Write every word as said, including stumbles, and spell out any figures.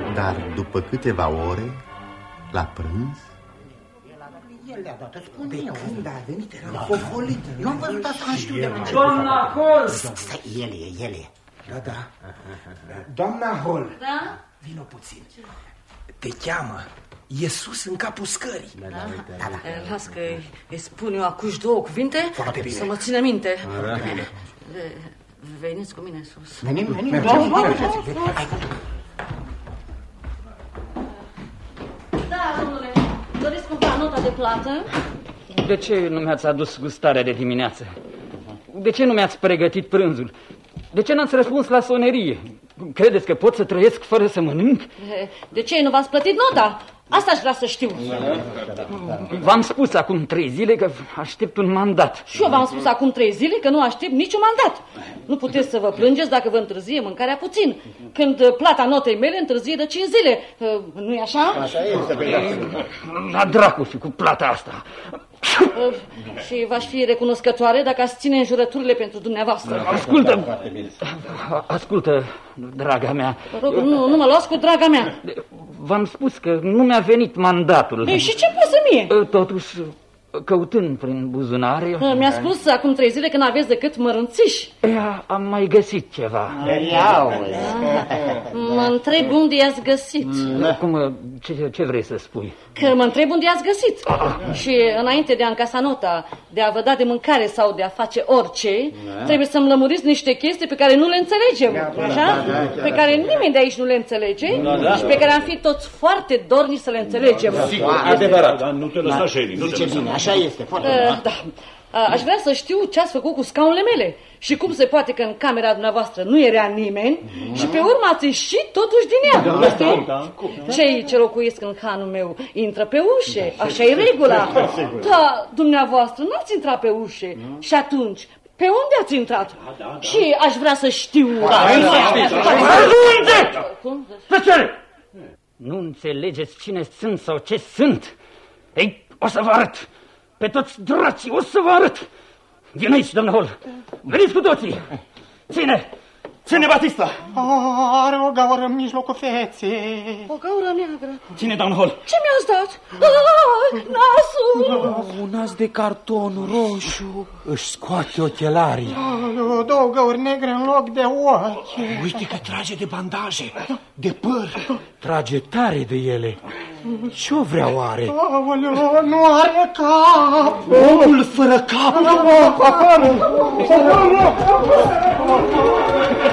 Dar după câteva ore, la prânz, el le-a dat, spun eu. Când a venit, era fofolit. Eu am văzut asta, știu de la ce. Doamna Hall! Stai, el e, el e. Da, da. Doamna Hall. Da? Vino puțin. Te cheamă. E sus în capul scării. Da, da, da, da. Las că îi spun eu acuși două cuvinte. Foarte bine. Să mă țină minte. Foarte bine. Veniți cu mine sus. Venim, venim. Da, domnule, doriți cumva nota de plată? De ce nu mi-ați adus gustarea de dimineață? De ce nu mi-ați pregătit prânzul? De ce n-ați răspuns la sonerie? Credeți că pot să trăiesc fără să mănânc? De ce nu v-ați plătit nota? Asta aș vrea să știu. V-am spus acum trei zile că aștept un mandat. Și eu v-am spus acum trei zile că nu aștept niciun mandat. Nu puteți să vă plângeți dacă vă întârzie mâncarea puțin, când plata notei mele întârzie de cinci zile. Nu-i așa? Așa este. La dracu și cu plata asta. Și v-aș fi recunoscătoare dacă ați ține înjurăturile pentru dumneavoastră. Ascultă, ascultă, draga mea. Vă rog, nu, nu mă luați cu draga mea. V-am spus că nu mi-a venit mandatul. Ei, și ce poate să mie? Totuși, căutând prin buzunare... Mi-a spus acum trei zile că n-aveți decât mărunțiși. Ea, am mai găsit ceva. Mă întreb unde i-ați găsit. Cum, ce, ce vrei să spui? Că mă întreb unde i-ați găsit. Și înainte de a încasa nota, de a vă da de mâncare sau de a face orice, trebuie să-mi lămuriți niște chestii pe care nu le înțelegem. Așa? Pe care nimeni de aici nu le înțelege și pe care am fi toți foarte dorni să le înțelegem. Adevărat. Nu te lăsa, Shelly. Zice bine, așa este. Foarte bine. Da. Aș vrea să știu ce ați făcut cu scaunele mele și cum se poate că în camera dumneavoastră nu era nimeni și pe urmă ați ieșit totuși din ea. Da, da, da. Cei ce locuiesc în hanul meu intră pe ușe, așa e regula. Da, dumneavoastră nu ați intrat pe ușe și atunci pe unde ați intrat? Și aș vrea să știu. Tăcere! Nu înțelegeți cine sunt sau ce sunt? Ei, o să vă arăt. Pe toți dracii, o să vă arăt. Vin aici, domnul Hall. Veniți cu toții. Ține! Ține, Batista! Are o gaură în mijlocul feței. O gaură neagră. Ține, domnul Hall. Ce mi-ați dat? Ah, nasul! Un nas de carton roșu. Își scoate ochelarii. Oh, două gauri negre în loc de ochi. Uite că trage de bandaje, de păr. Trage tare de ele. Ce-o vrea oare? Aoleu, nu are cap. Omul fără cap.